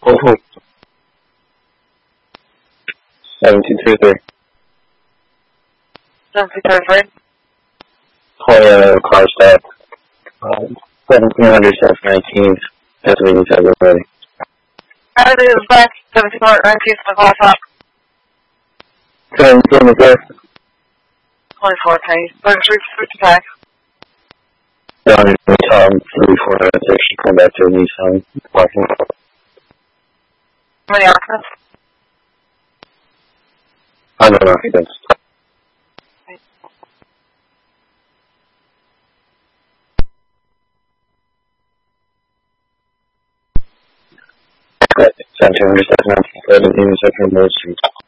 Oh, 7233. 7233. Toyota car stop. 1700 South 19th, Pennsylvania, February. It is back 7419 to call top. 24. 24 pennies. 3355. Down in Tom 3496. Come back to a Nissan parking. How many occupants? I don't know if that's. Right. 1700 South 19th, Pennsylvania, Second Street.